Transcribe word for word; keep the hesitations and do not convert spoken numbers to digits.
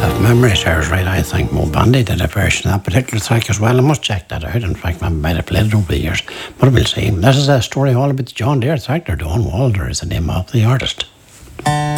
If memory serves right, I think Mo Bandy did a version of that particular track as well. I must check that out. In fact, I might have played it over the years, but we'll see. This is a story all about the John Deere tractor. Don Walder is the name of the artist.